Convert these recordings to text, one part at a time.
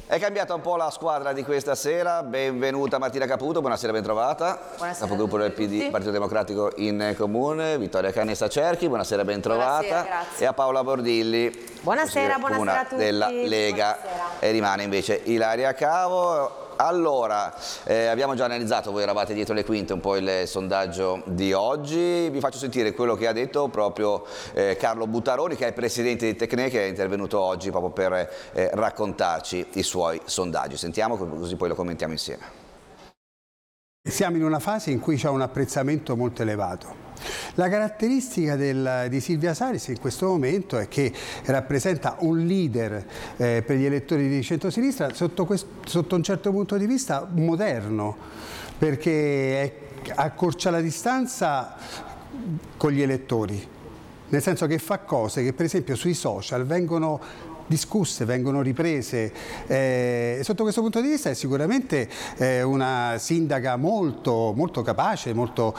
È cambiata un po' la squadra di questa sera, benvenuta Martina Caputo, buonasera, bentrovata. Buonasera. Capogruppo del PD, Partito Democratico in Comune, Vittoria Cannessa Cerchi, buonasera, bentrovata. Buonasera, grazie. E a Paola Bordilli, Buonasera, buonasera a tutti. della Lega. Buonasera. E rimane invece Ilaria Cavo. Allora, abbiamo già analizzato, voi eravate dietro le quinte un po' il sondaggio di oggi, vi faccio sentire quello che ha detto proprio Carlo Buttaroni, che è il presidente di Tecne, che è intervenuto oggi proprio per raccontarci i suoi sondaggi. Sentiamo, così poi lo commentiamo insieme. Siamo in una fase in cui c'è un apprezzamento molto elevato. La caratteristica di Silvia Salis in questo momento è che rappresenta un leader per gli elettori di centrosinistra sotto un certo punto di vista moderno, perché accorcia la distanza con gli elettori, nel senso che fa cose che per esempio sui social vengono discusse, vengono riprese. Sotto questo punto di vista è sicuramente una sindaca molto capace,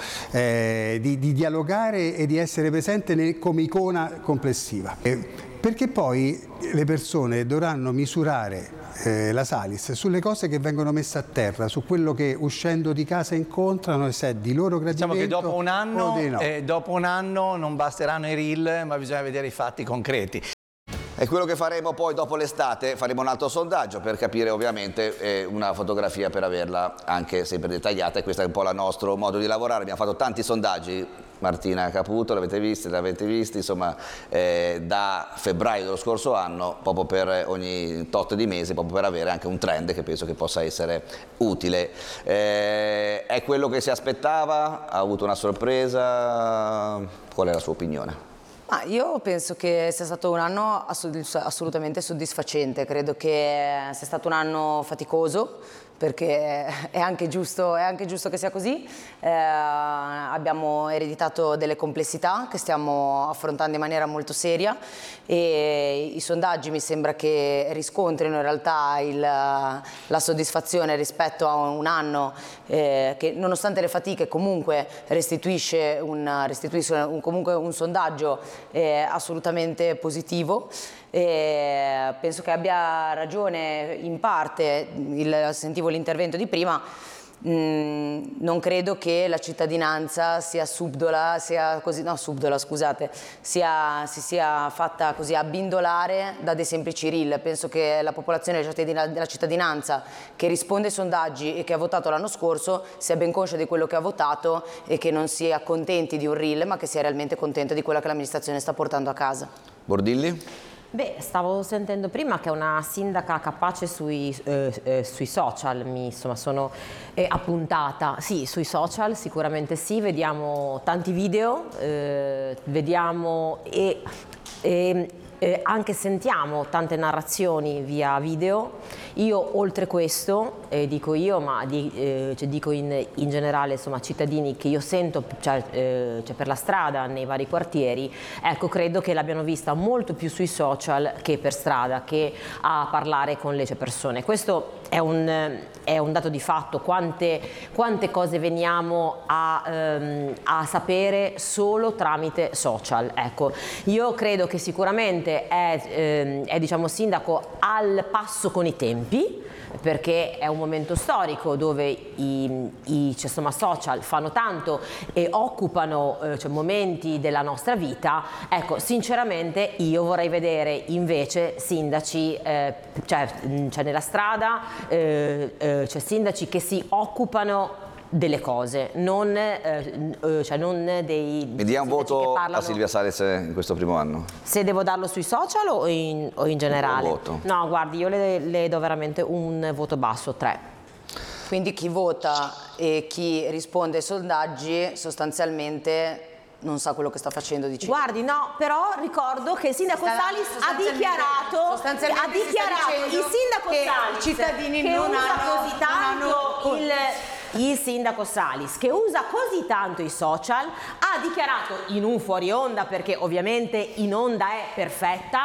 di dialogare e di essere presente come icona complessiva. Perché poi le persone dovranno misurare la Salis sulle cose che vengono messe a terra, su quello che uscendo di casa incontrano, e se è di loro gradimento. Diciamo che dopo un anno no. non basteranno i reel, ma bisogna vedere i fatti concreti. E quello che faremo poi dopo l'estate, faremo un altro sondaggio per capire ovviamente una fotografia, per averla anche sempre dettagliata, e questo è un po' il nostro modo di lavorare. Abbiamo fatto tanti sondaggi, Martina Caputo l'avete visti, insomma da febbraio dello scorso anno, proprio per ogni tot di mesi, proprio per avere anche un trend che penso che possa essere utile. È quello che si aspettava? Ha avuto una sorpresa? Qual è la sua opinione? Io penso che sia stato un anno assolutamente soddisfacente, credo che sia stato un anno faticoso, perché è anche giusto che sia così. Abbiamo ereditato delle complessità che stiamo affrontando in maniera molto seria, e i sondaggi mi sembra che riscontrino in realtà la soddisfazione rispetto a un anno che, nonostante le fatiche, comunque restituisce comunque un sondaggio assolutamente positivo. Penso che abbia ragione in parte, sentivo l'intervento di prima, non credo che la cittadinanza sia si sia fatta così abbindolare da dei semplici reel. Penso che la popolazione della cittadinanza che risponde ai sondaggi e che ha votato l'anno scorso sia ben conscia di quello che ha votato, e che non sia contenti di un reel, ma che sia realmente contenta di quello che l'amministrazione sta portando a casa. Bordilli? Beh, stavo sentendo prima che è una sindaca capace sui social, insomma sono appuntata. Sì, sui social sicuramente sì, vediamo tanti video, vediamo e anche sentiamo tante narrazioni via video. Io oltre questo, dico io, ma dico in generale, insomma, cittadini che io sento per la strada, nei vari quartieri, ecco, credo che l'abbiano vista molto più sui social che per strada, che a parlare con le persone. Questo è un dato di fatto. Quante cose veniamo a sapere solo tramite social. Ecco, io credo che sicuramente è diciamo sindaco al passo con i tempi, perché è un momento storico dove i social fanno tanto e occupano momenti della nostra vita. Ecco, sinceramente io vorrei vedere invece sindaci nella strada, sindaci che si occupano delle cose, non dei... Mi dia un voto a Silvia Salis in questo primo anno? Se devo darlo sui social o in generale? Un voto. No, guardi, io le do veramente un voto basso, 3. Quindi chi vota e chi risponde ai sondaggi sostanzialmente non sa quello che sta facendo, dice. Guardi, no, però ricordo che il sindaco Salis ha dichiarato il sindaco Salis, i cittadini che non usa hanno così tanto il sindaco Salis, che usa così tanto i social, ha dichiarato in un fuori onda, perché ovviamente in onda è perfetta,